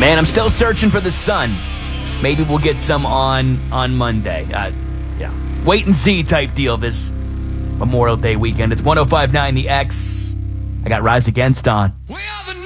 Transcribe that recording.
Man, I'm still searching for the sun. Maybe we'll get some on Monday. Yeah. Wait and see type deal this Memorial Day weekend. It's 105.9 The X. I got Rise Against on.